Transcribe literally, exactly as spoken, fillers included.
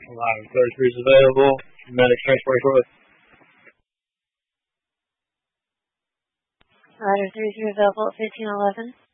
Ladder thirty-three is available. Medic transport shortly. Ladder thirty-three available at fifteen eleven.